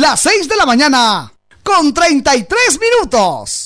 las 6 de la mañana, con 33 minutos.